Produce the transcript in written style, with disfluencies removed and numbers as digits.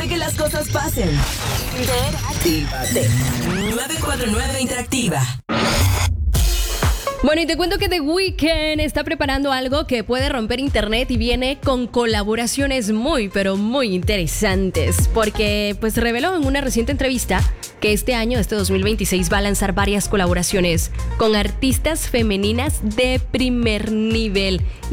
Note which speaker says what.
Speaker 1: hace que las cosas pasen. Interactívate. 949 Interactiva.
Speaker 2: Bueno, y te cuento que The Weeknd está preparando algo que puede romper internet y viene con colaboraciones muy, pero muy interesantes. Porque pues reveló en una reciente entrevista que este año, este 2026, va a lanzar varias colaboraciones con artistas femeninas de primer nivel.